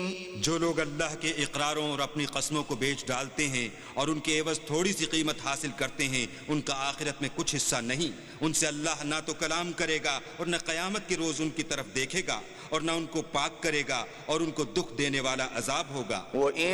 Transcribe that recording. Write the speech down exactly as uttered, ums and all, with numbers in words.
जो लोग अल्लाह के इकरारों और अपनी कस्मों को बेच डालते हैं और उनके एवज थोड़ी सी कीमत हासिल करते हैं, उनका आखिरत में कुछ हिस्सा नहीं। उनसे अल्लाह ना तो कलाम करेगा और न क़यामत के रोज़ उनकी तरफ देखेगा और न उनको पाक करेगा और उनको दुख देने वाला अजाब होगा।